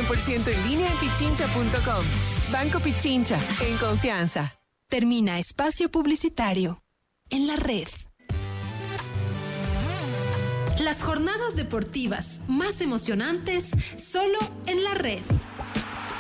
100% en línea en pichincha.com. Banco Pichincha, en confianza. Termina espacio publicitario. En la red. Las jornadas deportivas más emocionantes solo en la red.